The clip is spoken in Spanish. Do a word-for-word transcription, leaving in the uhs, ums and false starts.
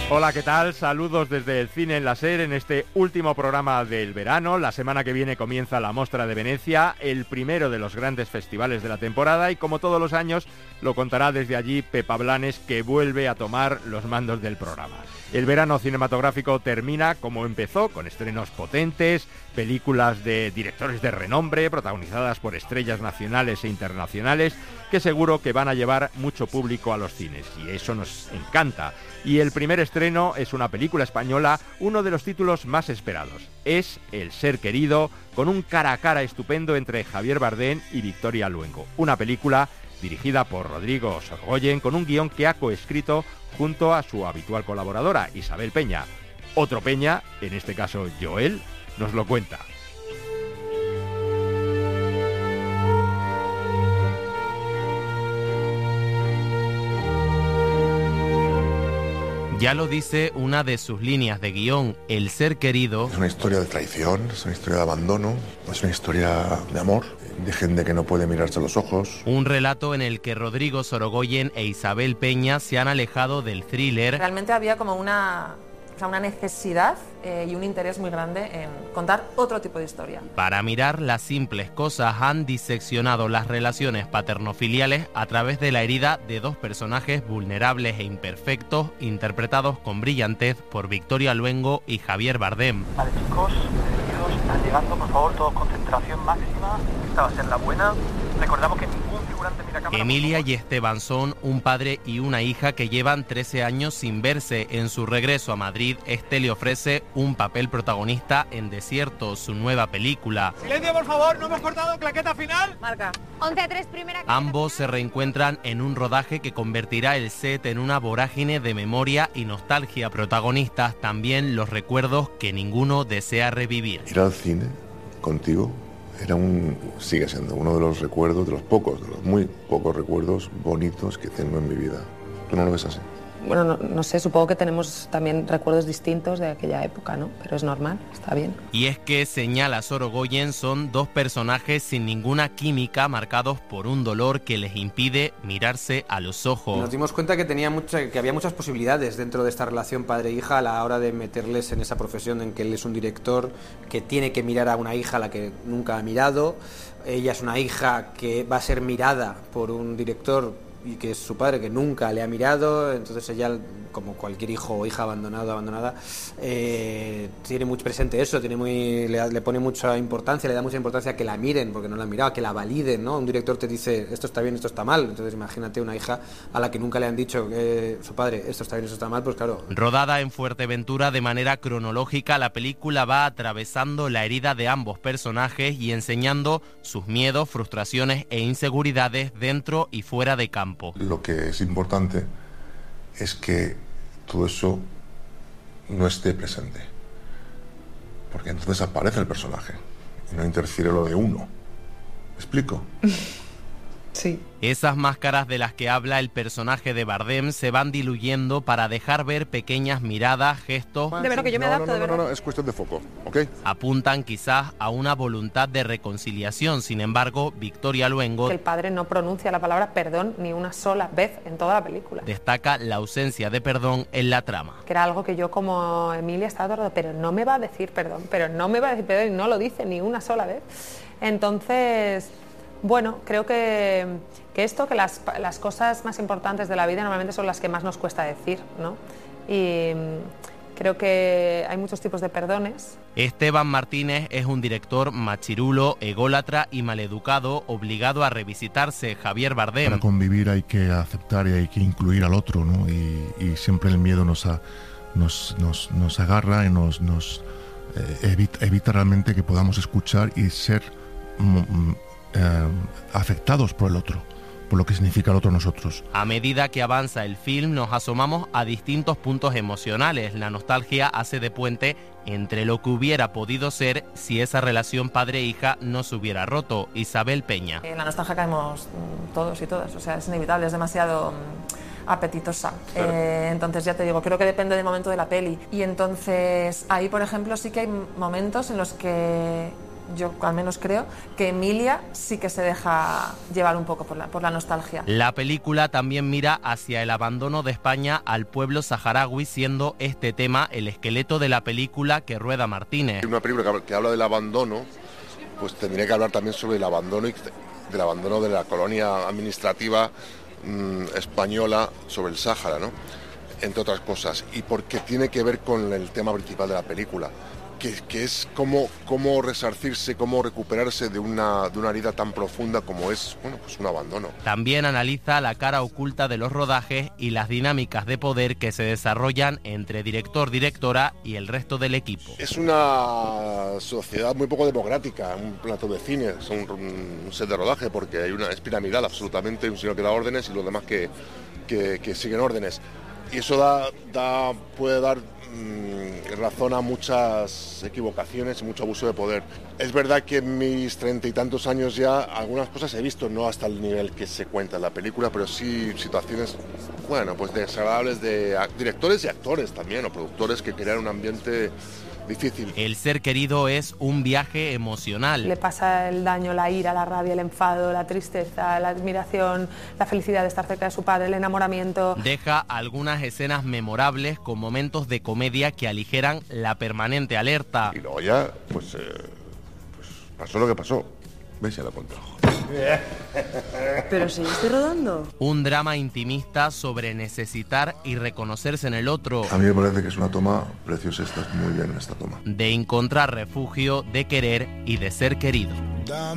Hola, ¿qué tal? Saludos desde el Cine en la SER en este último programa del verano. La semana que viene comienza la Mostra de Venecia, el primero de los grandes festivales de la temporada, y como todos los años lo contará desde allí Pepa Blanes, que vuelve a tomar los mandos del programa. El verano cinematográfico termina como empezó, con estrenos potentes, películas de directores de renombre, protagonizadas por estrellas nacionales e internacionales, que seguro que van a llevar mucho público a los cines, y eso nos encanta. Y el primer estreno es una película española, uno de los títulos más esperados. Es El ser querido, con un cara a cara estupendo entre Javier Bardem y Victoria Luengo. Una película dirigida por Rodrigo Sorogoyen, con un guión que ha coescrito junto a su habitual colaboradora, Isabel Peña. Otro Peña, en este caso Joel, nos lo cuenta. Ya lo dice una de sus líneas de guión, El ser querido. Es una historia de traición, es una historia de abandono, es una historia de amor, de gente que no puede mirarse a los ojos. Un relato en el que Rodrigo Sorogoyen e Isabel Peña se han alejado del thriller. Realmente había como una, o sea, una necesidad eh, y un interés muy grande en contar otro tipo de historia. Para mirar las simples cosas han diseccionado las relaciones paternofiliales a través de la herida de dos personajes vulnerables e imperfectos, interpretados con brillantez por Victoria Luengo y Javier Bardem. Vale, chicos, bienvenidos, están llegando, por favor, todos concentración máxima. Esta va a ser la buena. Recordamos que ningún figurante mira cámara. Emilia y Esteban son un padre y una hija que llevan trece años sin verse. En su regreso a Madrid, este le ofrece un papel protagonista en Desierto, su nueva película. Silencio, por favor, no hemos cortado claqueta final. Marca. once a tres, primera. Ambos se reencuentran en un rodaje que convertirá el set en una vorágine de memoria y nostalgia. Protagonistas también los recuerdos que ninguno desea revivir. Ir al cine contigo era un, sigue siendo uno de los recuerdos, de los pocos, de los muy pocos recuerdos bonitos que tengo en mi vida. ¿Tú no lo ves así? Bueno, no, no sé, supongo que tenemos también recuerdos distintos de aquella época, ¿no? Pero es normal, está bien. Y es que, señala Sorogoyen, son dos personajes sin ninguna química, marcados por un dolor que les impide mirarse a los ojos. Nos dimos cuenta que, tenía mucha, que había muchas posibilidades dentro de esta relación padre-hija a la hora de meterles en esa profesión en que él es un director que tiene que mirar a una hija a la que nunca ha mirado. Ella es una hija que va a ser mirada por un director y que es su padre, que nunca le ha mirado. Entonces ella, como cualquier hijo o hija abandonado abandonada, eh, tiene muy presente eso, tiene muy, le, le pone mucha importancia, le da mucha importancia a que la miren, porque no la han mirado, a que la validen, ¿no? Un director te dice, esto está bien, esto está mal. Entonces imagínate una hija a la que nunca le han dicho, eh, su padre, esto está bien, esto está mal, pues claro. Rodada en Fuerteventura de manera cronológica, la película va atravesando la herida de ambos personajes y enseñando sus miedos, frustraciones e inseguridades dentro y fuera de campo. Lo que es importante es que todo eso no esté presente, porque entonces aparece el personaje y no interfiere lo de uno. ¿Me explico? Sí. Esas máscaras de las que habla el personaje de Bardem se van diluyendo para dejar ver pequeñas miradas, gestos. De verdad que yo me no, adapto, no, no, de verdad. no, no, es cuestión de foco, ¿ok? Apuntan quizás a una voluntad de reconciliación. Sin embargo, Victoria Luengo Que el padre no pronuncia la palabra perdón ni una sola vez en toda la película. destaca la ausencia de perdón en la trama. Que era algo que yo como Emilia estaba todo el rato, pero no me va a decir perdón, pero no me va a decir perdón, y no lo dice ni una sola vez. Entonces, bueno, creo que, que esto, que las, las cosas más importantes de la vida normalmente son las que más nos cuesta decir, ¿no? Y creo que hay muchos tipos de perdones. Esteban Martínez es un director machirulo, ególatra y maleducado, obligado a revisitarse. Javier Bardem. Para convivir hay que aceptar y hay que incluir al otro, ¿no? Y, y siempre el miedo nos, a, nos, nos, nos agarra y nos, nos eh, evita, evita realmente que podamos escuchar y ser mm, eh, afectados por el otro, por lo que significa el otro nosotros. A medida que avanza el film, nos asomamos a distintos puntos emocionales. La nostalgia hace de puente entre lo que hubiera podido ser si esa relación padre-hija no se hubiera roto. Isabel Peña. En la nostalgia caemos todos y todas, o sea, es inevitable, es demasiado apetitosa. Claro. Eh, entonces ya te digo, creo que depende del momento de la peli. Y entonces ahí, por ejemplo, sí que hay momentos en los que yo al menos creo, que Emilia sí que se deja llevar un poco por la, por la nostalgia. La película también mira hacia el abandono de España al pueblo saharaui, siendo este tema el esqueleto de la película que rueda Martínez. Una película que habla del abandono, pues tendría que hablar también sobre el abandono y del abandono de la colonia administrativa mmm, española sobre el Sáhara, ¿no? Entre otras cosas, y porque tiene que ver con el tema principal de la película, que, que es cómo, cómo resarcirse, cómo recuperarse de una, de una herida tan profunda como es, bueno, pues un abandono. También analiza la cara oculta de los rodajes y las dinámicas de poder que se desarrollan entre director, directora y el resto del equipo. Es una sociedad muy poco democrática, un plato de cine, es un, un set de rodaje, porque hay una, es piramidal absolutamente, un señor que da órdenes y los demás que, que, que siguen órdenes. Y eso da, da, puede dar mmm, razón a muchas equivocaciones y mucho abuso de poder. Es verdad que en mis treinta y tantos años ya algunas cosas he visto, no hasta el nivel que se cuenta en la película, pero sí situaciones, bueno, pues desagradables de directores y actores también, o productores que crean un ambiente difícil. El ser querido es un viaje emocional. Le pasa el daño, la ira, la rabia, el enfado, la tristeza, la admiración, la felicidad de estar cerca de su padre, el enamoramiento. Deja algunas escenas memorables con momentos de comedia que aligeran la permanente alerta. Y luego ya, pues, eh, pues pasó lo que pasó. ¿Ves? Ya lo conté. Pero si yo estoy rodando. Un drama intimista sobre necesitar y reconocerse en el otro. A mí me parece que es una toma preciosa, estás muy bien en esta toma. De encontrar refugio, de querer y de ser querido.